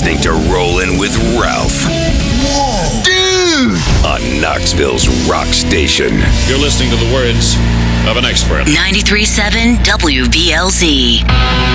listening to Rollin' with Ralph. Whoa. Dude! On Knoxville's rock station. You're listening to the words of an expert. 93.7 WVLZ.